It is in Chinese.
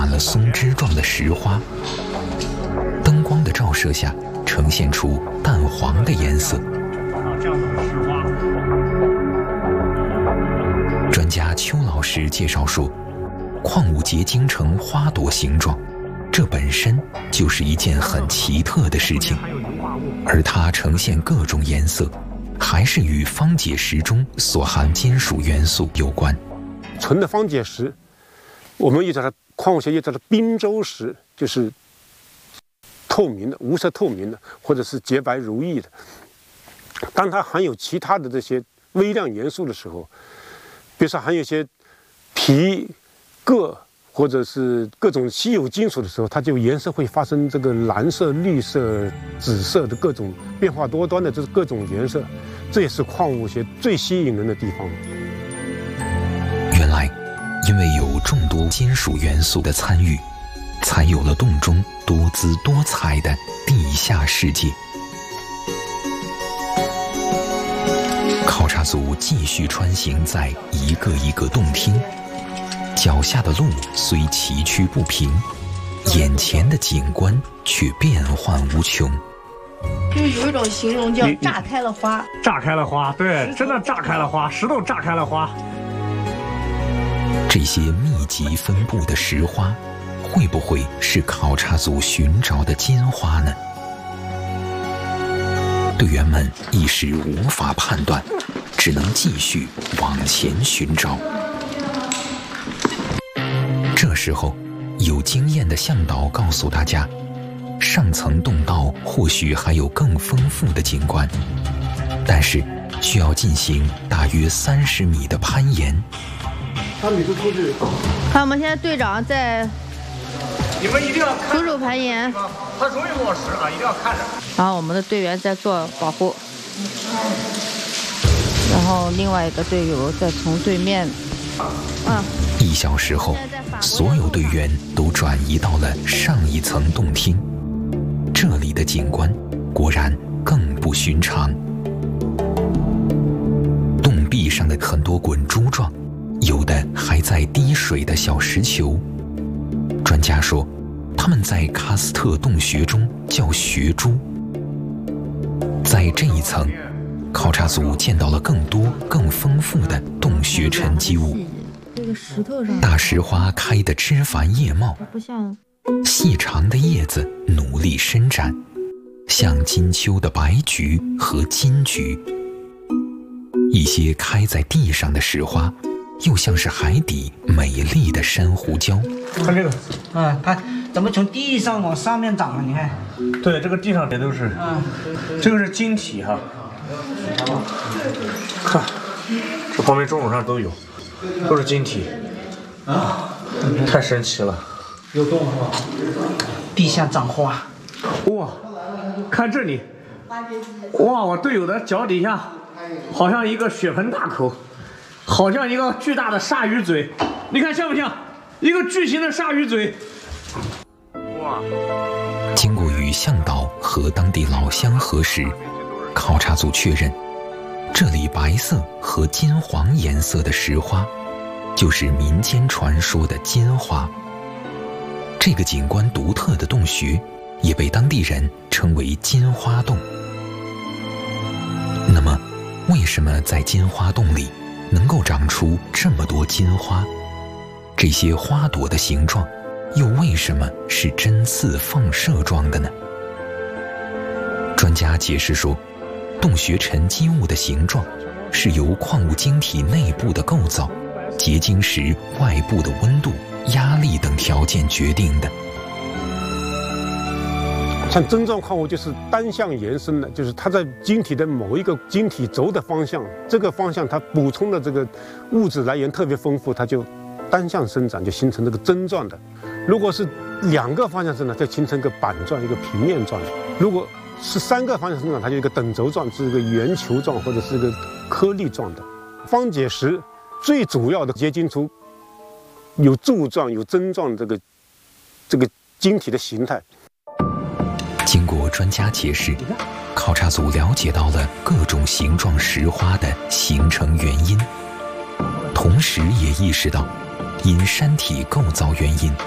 满了松枝状的石花，灯光的照射下呈现出淡黄的颜色。 这样子的石花。 专家邱老师介绍说，矿物结晶成花朵形状，这本身就是一件很奇特的事情，而它呈现各种颜色，还是与方解石中所含金属元素有关。 纯的方解石，我们又叫它矿物学又叫它滨州石，就是透明的、无色透明的，或者是洁白如玉的。当它含有其他的这些微量元素的时候，比如说含有一些铍、铬或者是各种稀有金属的时候，它就颜色会发生这个蓝色、绿色、紫色的各种变化多端的这各种颜色，这也是矿物学最吸引人的地方。 原来，因为有众多金属元素的参与，才有了洞中多姿多彩的地下世界。考察组继续穿行在一个一个洞厅，脚下的路虽崎岖不平，眼前的景观却变幻无穷。 就有一种形容叫炸开了花。 炸开了花，对，真的炸开了花，石头炸开了花。 这些密集分布的石花，会不会是考察组寻找的金花呢？队员们一时无法判断，只能继续往前寻找。这时候，有经验的向导告诉大家，上层洞道或许还有更丰富的景观，但是需要进行大约30米的攀岩。 3米就出去。 看，我们现在队长在你们一定要看徒手攀岩， 它容易落石啊，一定要看着。 然后我们的队员在做保护，然后另外一个队友再从对面。 1小时后，所有队员都转移到了上一层洞厅。这里的景观果然更不寻常。洞壁上的很多滚珠状，有的还在滴水的小石球。专家说，它们在喀斯特洞穴中叫穴珠。在这一层，考察组见到了更多、更丰富的洞穴沉积物。 这个石头上， 大石花开得枝繁叶茂， 不像细长的叶子努力伸展，像金秋的白菊和金菊。一些开在地上的石花，又像是海底美丽的珊瑚礁。 看这个， 它怎么从地上往上面长啊？你看， 对，这个地上也都是，这个是晶体哈。看，这旁边钟楼上都有，都是晶体，太神奇了。 有洞是吧？地下长花。 哇，看这里，哇，我队友的脚底下好像一个血盆大口，好像一个巨大的鲨鱼嘴，你看像不像？一个巨型的鲨鱼嘴。哇！ 经过与向导和当地老乡核实，考察组确认，这里白色和金黄颜色的石花，就是民间传说的金花。这个景观独特的洞穴，也被当地人称为金花洞。那么，为什么在金花洞里能够长出这么多金花？这些花朵的形状，又为什么是针刺放射状的呢？专家解释说，洞穴沉积物的形状是由矿物晶体内部的构造、结晶时外部的温度、压力等条件决定的。 像针状矿物就是单向延伸的，就是它在晶体的某一个晶体轴的方向，这个方向它补充的这个物质来源特别丰富，它就单向生长，就形成这个针状的。如果是2个方向生长，就形成一个板状、一个平面状的；如果是3个方向生长，它就一个等轴状，是一个圆球状或者是一个颗粒状的。方解石最主要的结晶出有柱状、有针状的这个晶体的形态。 经过专家解释，考察组了解到了各种形状石花的形成原因，同时也意识到，因山体构造原因，